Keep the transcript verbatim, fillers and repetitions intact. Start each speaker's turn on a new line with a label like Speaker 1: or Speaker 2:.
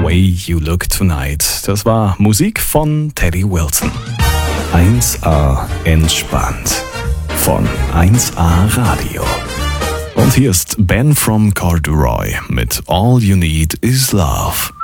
Speaker 1: Way You Look Tonight. Das war Musik von Teddy Wilson. eins A entspannt von eins A Radio. Und hier ist Ben from Corduroy mit All You Need Is Love.